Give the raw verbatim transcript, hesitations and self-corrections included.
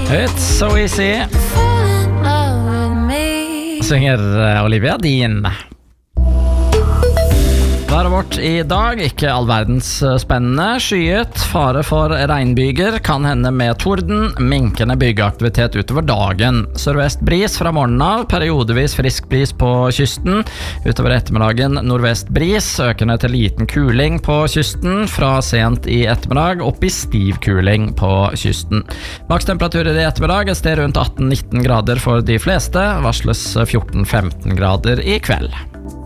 It's so easy. Synger Olivia Dean. Været vårt i dag, ikke all verdens spennende. Skyet, fare for regnbyger, kan hende med torden, minkende byggeaktivitet utover dagen. Sørvest bris fra morgenen av, periodevis frisk bris på kysten. Utover ettermiddagen nordvest bris, økende til liten kuling på kysten. Fra sent i ettermiddag opp i stiv kuling på kysten. Makstemperaturer i ettermiddag et sted rundt atten til nitten grader for de fleste, varsles fjorten til femten grader i kveld.